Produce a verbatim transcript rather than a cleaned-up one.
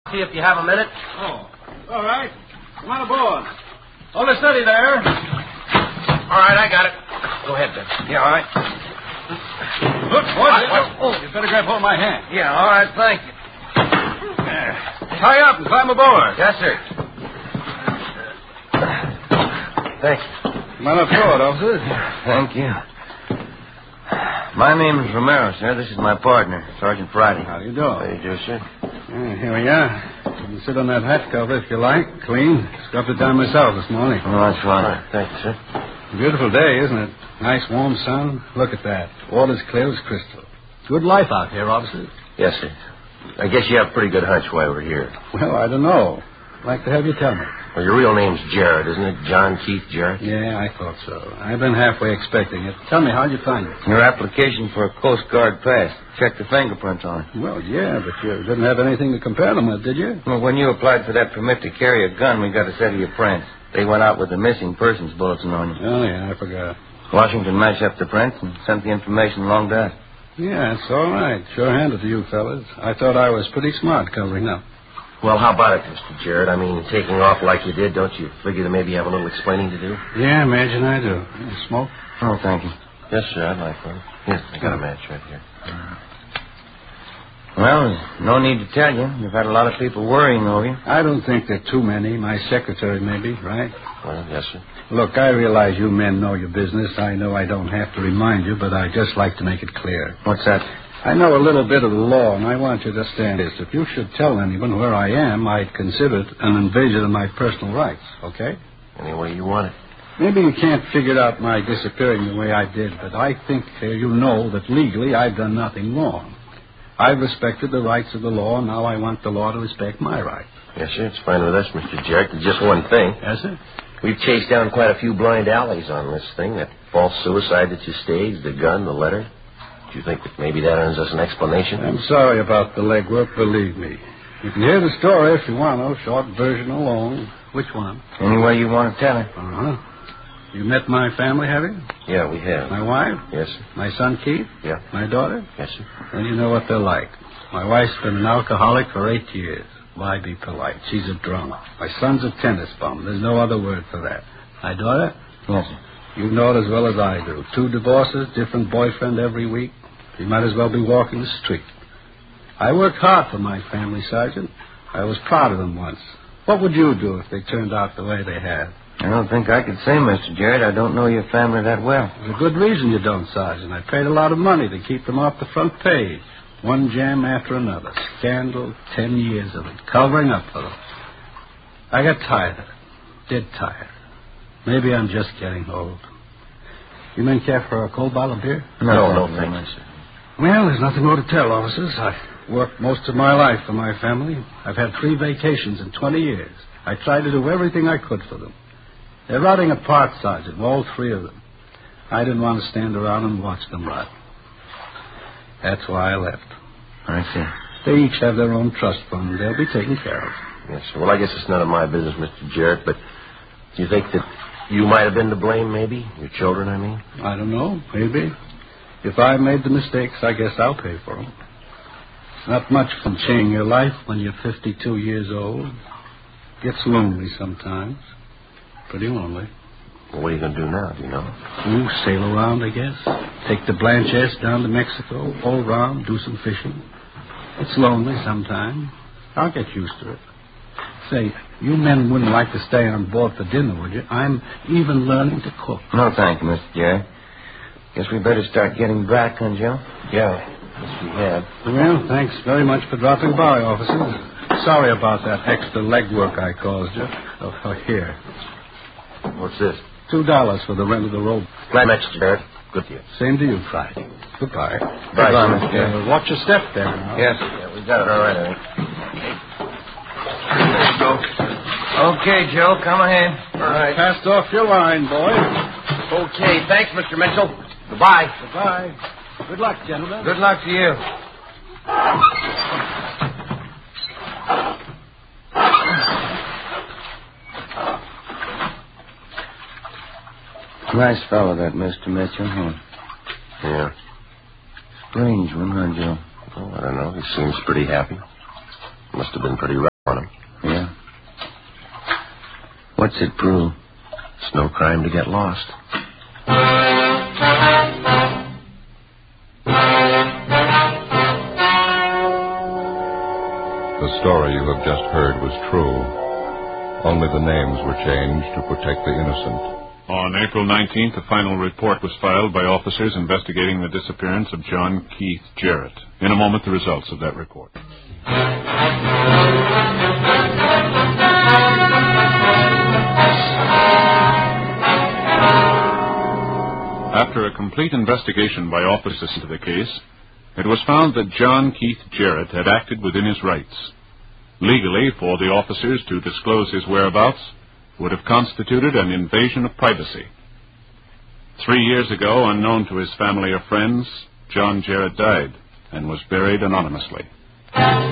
See if you have a minute. Oh, all right. Come on aboard. Hold it steady there. All right, I got it. Go ahead, Ben. Yeah, all right. Look, boys. Oh, you better grab hold of my hand. Yeah, all right, thank you. There. Tie up and climb aboard. Yes, sir. Thank you. Come on aboard, officers. Thank you. My name is Romero, sir. This is my partner, Sergeant Friday. How do you do? How do you do, sir? Yeah, here we are. You can sit on that hatch cover if you like. Clean. Scrubbed it down myself this morning. Oh, that's fine. Thank you, sir. Beautiful day, isn't it? Nice warm sun. Look at that. Water's clear as crystal. Good life out here, officers. Yes, sir. I guess you have a pretty good hunch why we're here. Well, I don't know. I'd like to have you tell me. Well, your real name's Jarrett, isn't it? John Keith Jarrett? Yeah, I thought so. I've been halfway expecting it. Tell me, how'd you find it? Your application for a Coast Guard pass. Check the fingerprints on it. Well, yeah, but you didn't have anything to compare them with, did you? Well, when you applied for that permit to carry a gun, we got a set of your prints. They went out with the missing persons bulletin on you. Oh, yeah, I forgot. Washington matched up the prints and sent the information along to us. Yeah, it's all right. Sure handed to you fellas. I thought I was pretty smart covering up. Well, how about it, Mister Jarrett? I mean, taking off like you did, don't you figure that maybe you have a little explaining to do? Yeah, imagine I do. You smoke? Oh, thank you. Yes, sir, I'd like one. Yes, I got a match right here. Well, there's no need to tell you. You've had a lot of people worrying over you. I don't think there are too many. My secretary, maybe, right? Well, yes, sir. Look, I realize you men know your business. I know I don't have to remind you, but I'd just like to make it clear. What's that? I know a little bit of the law, and I want you to understand this. If you should tell anyone where I am, I'd consider it an invasion of my personal rights, okay? Any way you want it. Maybe you can't figure out my disappearing the way I did, but I think uh, you know that legally I've done nothing wrong. I've respected the rights of the law, and now I want the law to respect my rights. Yes, sir, it's fine with us, Mister Jarrett. There's just one thing. Yes, sir? We've chased down quite a few blind alleys on this thing. That false suicide that you staged, the gun, the letter. Do you think that maybe that earns us an explanation? I'm sorry about the legwork, believe me. You can hear the story if you want to, short version or long. Which one? Any way you want to tell it. Uh-huh. You met my family, have you? Yeah, we have. My wife? Yes, sir. My son, Keith? Yeah. My daughter? Yes, sir. Then you know what they're like. My wife's been an alcoholic for eight years. Why be polite? She's a drunk. My son's a tennis bum. There's no other word for that. My daughter? Yes, sir. You know it as well as I do. Two divorces, different boyfriend every week. You might as well be walking the street. I worked hard for my family, Sergeant. I was proud of them once. What would you do if they turned out the way they have? I don't think I could say, Mister Jarrett. I don't know your family that well. There's a good reason you don't, Sergeant. I paid a lot of money to keep them off the front page. One jam after another. Scandal, ten years of it. Covering up for them. I got tired of it. Dead tired. Maybe I'm just getting old. You men care for a cold bottle of beer? No, no, thank you, sir. Well, there's nothing more to tell, officers. I worked most of my life for my family. I've had three vacations in twenty years. I tried to do everything I could for them. They're rotting apart, Sergeant, all three of them. I didn't want to stand around and watch them rot. That's why I left. I see. They each have their own trust fund. They'll be taken care of. Yes, sir. Well, I guess it's none of my business, Mister Jarrett, but do you think that you might have been to blame, maybe? Your children, I mean? I don't know. Maybe. If I made the mistakes, I guess I'll pay for them. It's not much from changing your life when you're fifty-two years old. Gets lonely sometimes. Pretty lonely. Well, what are you going to do now, do you know? Ooh, sail around, I guess. Take the Blanchesse down to Mexico, all around, do some fishing. It's lonely sometimes. I'll get used to it. Say, you men wouldn't like to stay on board for dinner, would you? I'm even learning to cook. No, thank you, Mister Jarrett. Guess we better start getting back, huh, Joe? Yeah, yes, we have. Well, thanks very much for dropping by, officers. Sorry about that extra legwork I caused you. Oh, oh, here. What's this? Two dollars for the rent of the rope. Glad met you, Jarrett. Good to you. Same to you, Friday. Goodbye. Bye, Goodbye, Mister Jarrett. Uh, watch your step there now. Yes, yeah, we got it all right, I think. There you go. Okay, Joe, come ahead. All right. Passed off your line, boy. Okay, thanks, Mister Mitchell. Goodbye. Goodbye. Good luck, gentlemen. Good luck to you. Nice fellow, that Mister Mitchell, huh? Yeah. Strange one, huh, Joe? Oh, I don't know. He seems pretty happy. Must have been pretty rough. on him. Yeah. What's it prove? It's no crime to get lost. The story you have just heard was true. Only the names were changed to protect the innocent. On April nineteenth, a final report was filed by officers investigating the disappearance of John Keith Jarrett. In a moment, the results of that report. After a complete investigation by officers into the case, it was found that John Keith Jarrett had acted within his rights. Legally, for the officers to disclose his whereabouts would have constituted an invasion of privacy. Three years ago, unknown to his family or friends, John Jarrett died and was buried anonymously.